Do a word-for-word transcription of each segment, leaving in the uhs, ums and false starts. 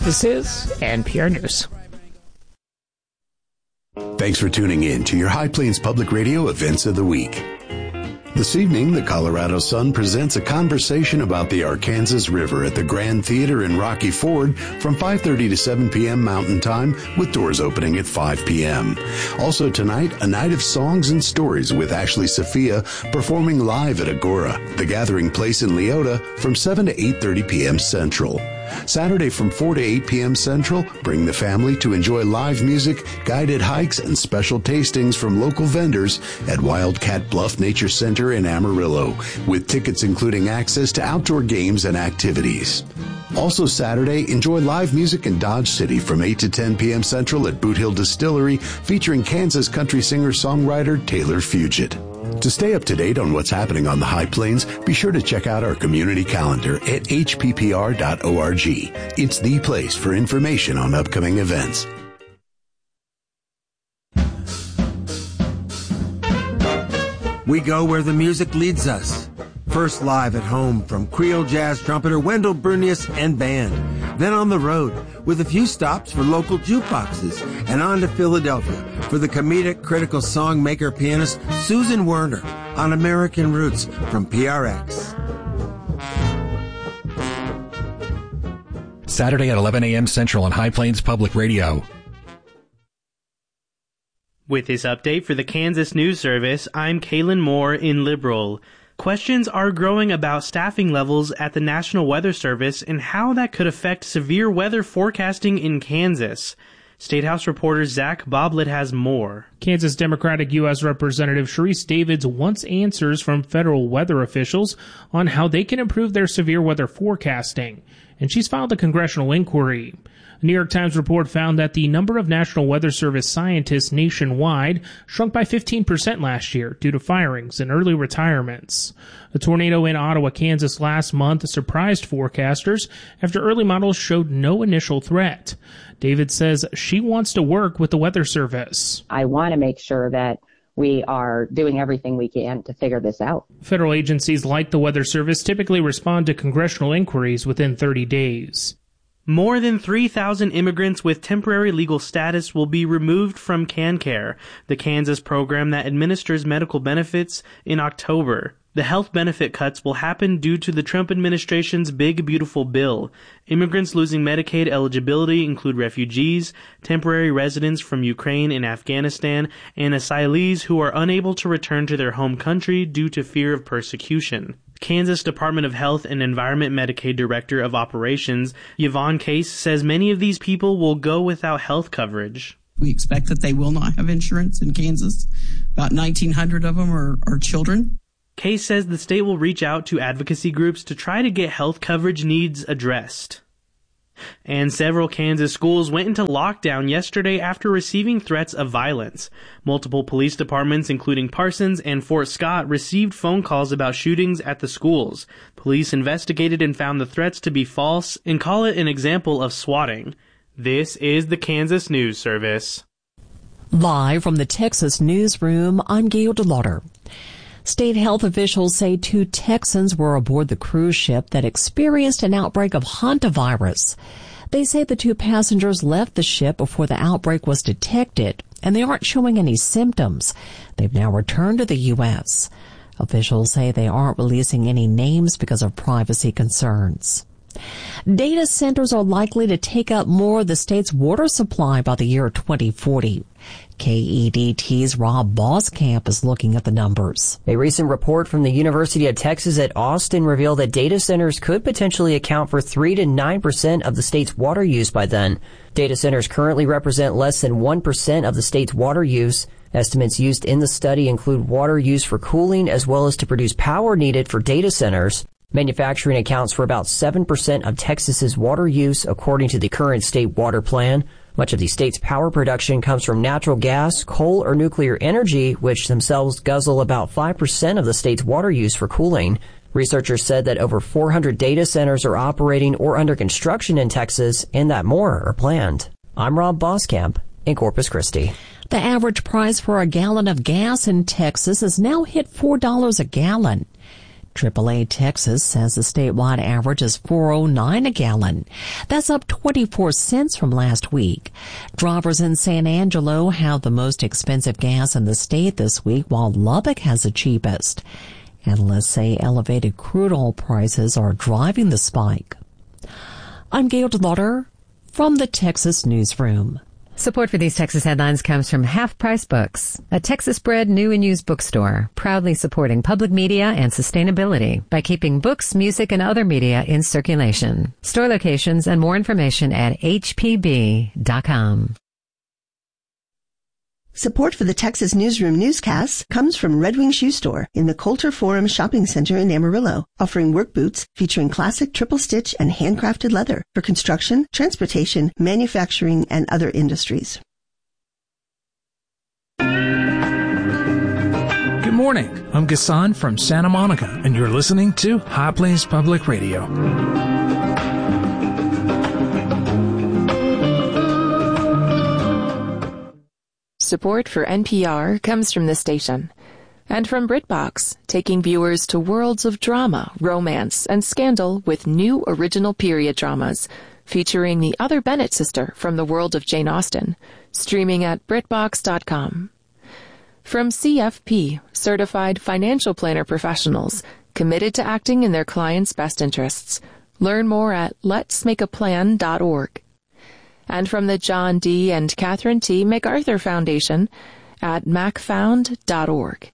This is N P R News. Thanks for tuning in to your High Plains Public Radio Events of the Week. This evening, the Colorado Sun presents a conversation about the Arkansas River at the Grand Theater in Rocky Ford from five thirty to seven p.m. Mountain Time, with doors opening at five p.m. Also tonight, a night of songs and stories with Ashley Sophia performing live at Agora, the gathering place in Leota, from seven to eight thirty p.m. Central. Saturday from four to eight p.m. Central, bring the family to enjoy live music, guided hikes, and special tastings from local vendors at Wildcat Bluff Nature Center in Amarillo, with tickets including access to outdoor games and activities. Also Saturday, enjoy live music in Dodge City from eight to ten p.m. Central at Boot Hill Distillery, featuring Kansas country singer-songwriter Taylor Fugit. To stay up to date on what's happening on the High Plains, be sure to check out our community calendar at h p p r dot org. It's the place for information on upcoming events. We go where the music leads us. First live at home from Creole jazz trumpeter Wendell Brunius and band. Then on the road with a few stops for local jukeboxes, and on to Philadelphia for the comedic critical song maker pianist Susan Werner on American Roots from P R X. Saturday at eleven a.m. Central on High Plains Public Radio. With this update for the Kansas News Service, I'm Kaylin Moore in Liberal. Questions are growing about staffing levels at the National Weather Service and how that could affect severe weather forecasting in Kansas. State House reporter Zach Boblet has more. Kansas Democratic U S Representative Sharice Davids wants answers from federal weather officials on how they can improve their severe weather forecasting, and she's filed a congressional inquiry. A New York Times report found that the number of National Weather Service scientists nationwide shrunk by fifteen percent last year due to firings and early retirements. A tornado in Ottawa, Kansas last month surprised forecasters after early models showed no initial threat. David says she wants to work with the Weather Service. I want to make sure that we are doing everything we can to figure this out. Federal agencies like the Weather Service typically respond to congressional inquiries within thirty days. More than three thousand immigrants with temporary legal status will be removed from CanCare, the Kansas program that administers medical benefits, in October. The health benefit cuts will happen due to the Trump administration's Big Beautiful Bill. Immigrants losing Medicaid eligibility include refugees, temporary residents from Ukraine and Afghanistan, and asylees who are unable to return to their home country due to fear of persecution. Kansas Department of Health and Environment Medicaid Director of Operations, Yvonne Case, says many of these people will go without health coverage. We expect that they will not have insurance in Kansas. About nineteen hundred of them are, are children. Case says the state will reach out to advocacy groups to try to get health coverage needs addressed. And several Kansas schools went into lockdown yesterday after receiving threats of violence. Multiple police departments, including Parsons and Fort Scott, received phone calls about shootings at the schools. Police investigated and found the threats to be false and call it an example of swatting. This is the Kansas News Service. Live from the Texas newsroom, I'm Gail DeLauder. State health officials say two Texans were aboard the cruise ship that experienced an outbreak of hantavirus. They say the two passengers left the ship before the outbreak was detected, and they aren't showing any symptoms. They've now returned to the U S. Officials say they aren't releasing any names because of privacy concerns. Data centers are likely to take up more of the state's water supply by the year twenty forty. K E D T's Rob Boskamp is looking at the numbers. A recent report from the University of Texas at Austin revealed that data centers could potentially account for three to nine percent of the state's water use by then. Data centers currently represent less than one percent of the state's water use. Estimates used in the study include water used for cooling as well as to produce power needed for data centers. Manufacturing accounts for about seven percent of Texas's water use, according to the current state water plan. Much of the state's power production comes from natural gas, coal, or nuclear energy, which themselves guzzle about five percent of the state's water use for cooling. Researchers said that over four hundred data centers are operating or under construction in Texas, and that more are planned. I'm Rob Boskamp in Corpus Christi. The average price for a gallon of gas in Texas has now hit four dollars a gallon. triple A Texas says the statewide average is four oh nine a gallon. That's up twenty-four cents from last week. Drivers in San Angelo have the most expensive gas in the state this week, while Lubbock has the cheapest. Analysts say elevated crude oil prices are driving the spike. I'm Gail DeLauder from the Texas Newsroom. Support for these Texas headlines comes from Half Price Books, a Texas-bred new and used bookstore, proudly supporting public media and sustainability by keeping books, music, and other media in circulation. Store locations and more information at h p b dot com. Support for the Texas Newsroom newscasts comes from Red Wing Shoe Store in the Coulter Forum Shopping Center in Amarillo, offering work boots featuring classic triple stitch and handcrafted leather for construction, transportation, manufacturing, and other industries. Good morning. I'm Gassan from Santa Monica, and you're listening to High Plains Public Radio. Support for N P R comes from the station and from BritBox, taking viewers to worlds of drama, romance, and scandal with new original period dramas featuring the other Bennett sister from the world of Jane Austen, streaming at BritBox dot com. From C F P, certified financial planner professionals committed to acting in their clients' best interests. Learn more at lets make a plan dot org. And from the John D. and Catherine T. MacArthur Foundation at mac found dot org.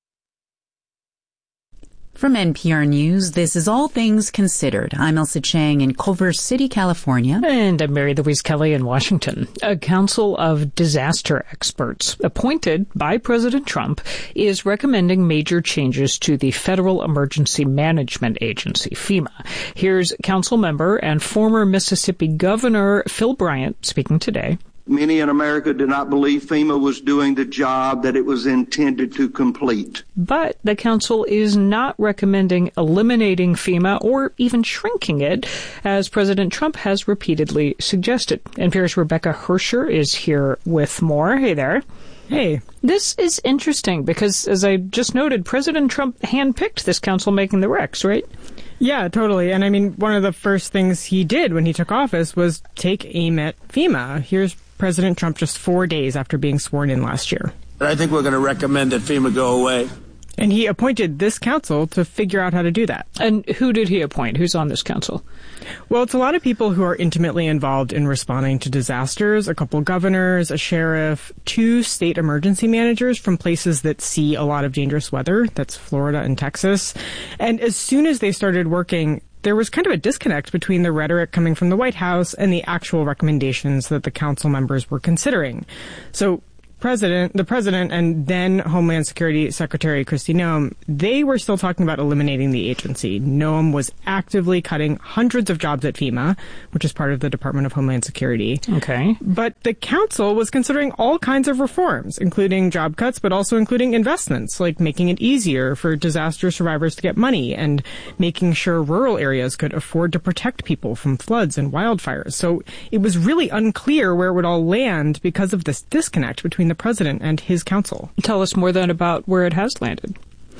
From N P R News, this is All Things Considered. I'm Elsa Chang in Culver City, California. And I'm Mary Louise Kelly in Washington. A council of disaster experts appointed by President Trump is recommending major changes to the Federal Emergency Management Agency, FEMA. Here's council member and former Mississippi Governor Phil Bryant speaking today. Many in America did not believe FEMA was doing the job that it was intended to complete. But the council is not recommending eliminating FEMA or even shrinking it, as President Trump has repeatedly suggested. N P R's Rebecca Hersher is here with more. Hey there. Hey. This is interesting because, as I just noted, President Trump handpicked this council making the recs, right? Yeah, totally. And I mean, one of the first things he did when he took office was take aim at FEMA. Here's President Trump just four days after being sworn in last year. I think we're going to recommend that FEMA go away. And he appointed this council to figure out how to do that. And who did he appoint? Who's on this council? Well, it's a lot of people who are intimately involved in responding to disasters, a couple governors, a sheriff, two state emergency managers from places that see a lot of dangerous weather. That's Florida and Texas. And as soon as they started working, there was kind of a disconnect between the rhetoric coming from the White House and the actual recommendations that the council members were considering. So President, the president and then Homeland Security Secretary Kristi Noem, they were still talking about eliminating the agency. Noem was actively cutting hundreds of jobs at FEMA, which is part of the Department of Homeland Security. Okay. But the council was considering all kinds of reforms, including job cuts, but also including investments, like making it easier for disaster survivors to get money and making sure rural areas could afford to protect people from floods and wildfires. So it was really unclear where it would all land because of this disconnect between the president and his council. Tell us more then about where it has landed.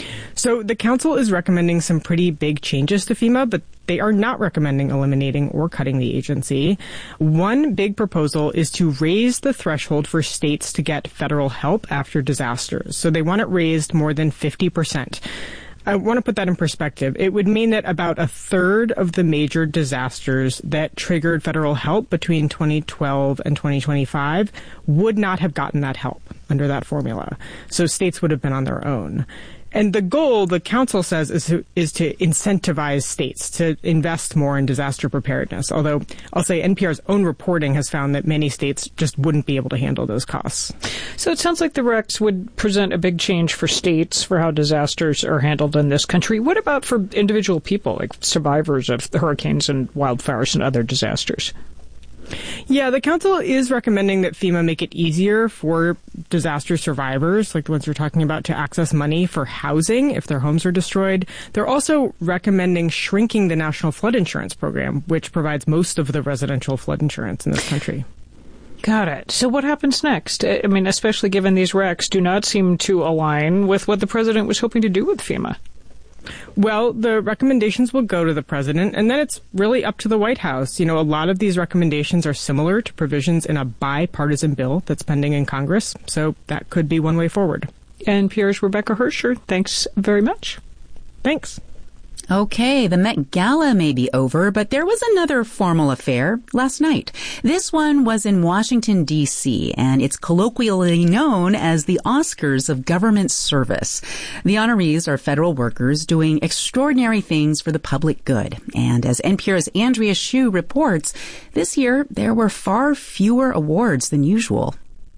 So the council is recommending some pretty big changes to FEMA, but they are not recommending eliminating or cutting the agency. One big proposal is to raise the threshold for states to get federal help after disasters. So they want it raised more than fifty percent. I want to put that in perspective. It would mean that about a third of the major disasters that triggered federal help between twenty twelve and twenty twenty-five would not have gotten that help under that formula. So states would have been on their own. And the goal, the council says, is to, is to incentivize states to invest more in disaster preparedness. Although I'll say N P R's own reporting has found that many states just wouldn't be able to handle those costs. So it sounds like the recs would present a big change for states for how disasters are handled in this country. What about for individual people, like survivors of the hurricanes and wildfires and other disasters? Yeah, the council is recommending that FEMA make it easier for disaster survivors, like the ones we're talking about, to access money for housing if their homes are destroyed. They're also recommending shrinking the National Flood Insurance Program, which provides most of the residential flood insurance in this country. Got it. So what happens next? I mean, especially given these recs do not seem to align with what the president was hoping to do with FEMA. Well, the recommendations will go to the president, and then it's really up to the White House. You know, a lot of these recommendations are similar to provisions in a bipartisan bill that's pending in Congress, so that could be one way forward. N P R's Rebecca Hersher, thanks very much. Thanks. Okay, the Met Gala may be over, but there was another formal affair last night. This one was in Washington, D C, and it's colloquially known as the Oscars of Government Service. The honorees are federal workers doing extraordinary things for the public good. And as N P R's Andrea Hsu reports, this year there were far fewer awards than usual.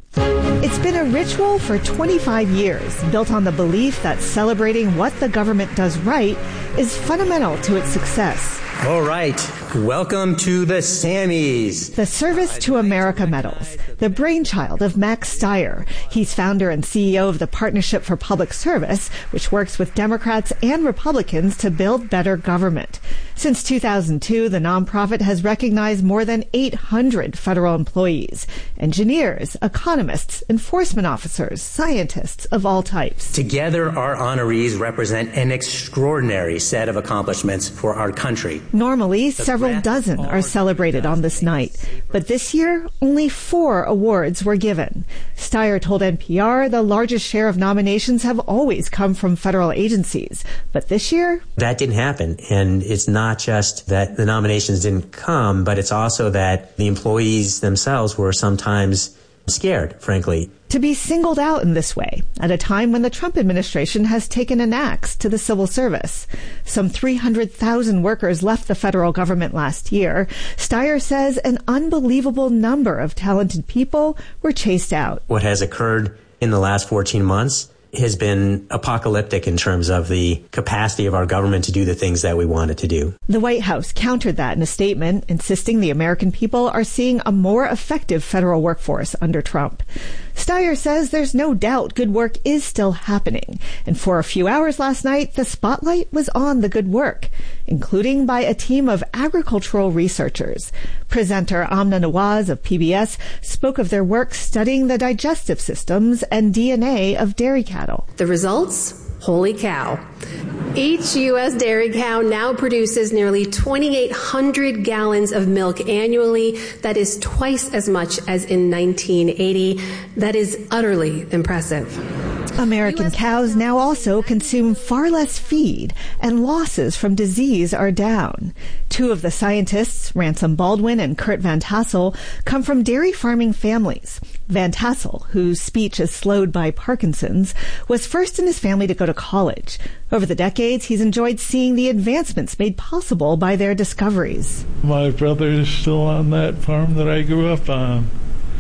It's been a ritual for twenty-five years, built on the belief that celebrating what the government does right is fundamental to its success. All right, welcome to the Sammys. The Service to America Medals, the brainchild of Max Stier. He's founder and C E O of the Partnership for Public Service, which works with Democrats and Republicans to build better government. Since two thousand two, the nonprofit has recognized more than eight hundred federal employees, engineers, economists, enforcement officers, scientists of all types. Together, our honorees represent an extraordinary set of accomplishments for our country. Normally, several dozen are celebrated on this night, but this year, only four awards were given. Stier told N P R the largest share of nominations have always come from federal agencies, but this year... That didn't happen, and it's not just that the nominations didn't come, but it's also that the employees themselves were sometimes scared, frankly. To be singled out in this way, at a time when the Trump administration has taken an axe to the civil service. Some three hundred thousand workers left the federal government last year. Stier says an unbelievable number of talented people were chased out. What has occurred in the last fourteen months has been apocalyptic in terms of the capacity of our government to do the things that we want it to do. The White House countered that in a statement, insisting the American people are seeing a more effective federal workforce under Trump. Stier says there's no doubt good work is still happening, and for a few hours last night, the spotlight was on the good work, including by a team of agricultural researchers. Presenter Amna Nawaz of P B S spoke of their work studying the digestive systems and D N A of dairy cattle. The results? Holy cow. Each U S dairy cow now produces nearly twenty-eight hundred gallons of milk annually. That is twice as much as in nineteen eighty. That is utterly impressive. American cows now also consume far less feed, and losses from disease are down. Two of the scientists, Ransom Baldwin and Kurt Van Tassel, come from dairy farming families. Van Tassel, whose speech is slowed by Parkinson's, was first in his family to go to college. Over the decades, he's enjoyed seeing the advancements made possible by their discoveries. My brother is still on that farm that I grew up on.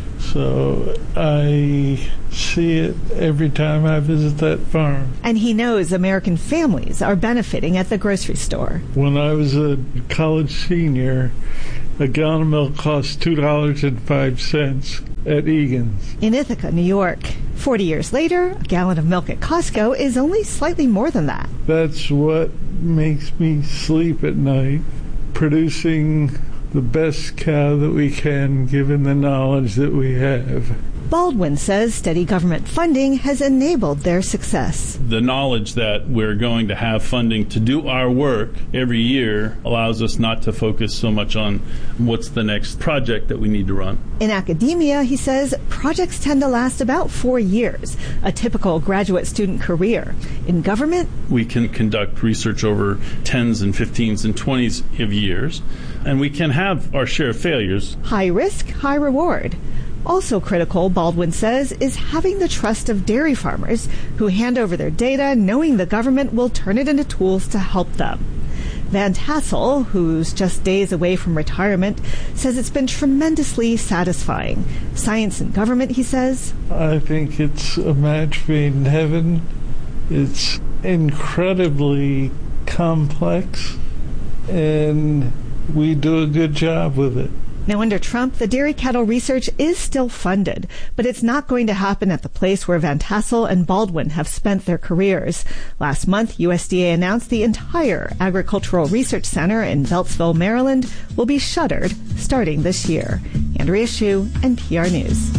So I see it every time I visit that farm. And he knows American families are benefiting at the grocery store. When I was a college senior, a gallon of milk cost two dollars and five cents at Egan's. In Ithaca, New York. Forty years later, a gallon of milk at Costco is only slightly more than that. That's what makes me sleep at night, producing the best cow that we can, given the knowledge that we have. Baldwin says steady government funding has enabled their success. The knowledge that we're going to have funding to do our work every year allows us not to focus so much on what's the next project that we need to run. In academia, he says, projects tend to last about four years, a typical graduate student career. In government, we can conduct research over tens and fifteens and twenties of years, and we can have our share of failures. High risk, high reward. Also critical, Baldwin says, is having the trust of dairy farmers who hand over their data knowing the government will turn it into tools to help them. Van Tassel, who's just days away from retirement, says it's been tremendously satisfying. Science and government, he says. I think it's a match made in heaven. It's incredibly complex, and we do a good job with it. Now, under Trump, the dairy cattle research is still funded, but it's not going to happen at the place where Van Tassel and Baldwin have spent their careers. Last month, U S D A announced the entire Agricultural Research Center in Beltsville, Maryland, will be shuttered starting this year. Andrea Hsu, N P R News.